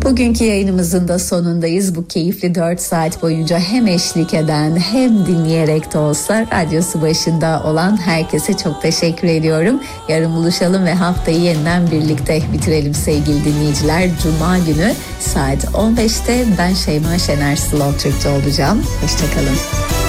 Bugünkü yayınımızın da sonundayız. Bu keyifli 4 saat boyunca hem eşlik eden hem dinleyerek de olsa radyosu başında olan herkese çok teşekkür ediyorum. Yarın buluşalım ve haftayı yeniden birlikte bitirelim sevgili dinleyiciler. Cuma günü saat 15'te ben Şeyma Şener Slow Türk'te olacağım. Hoşçakalın.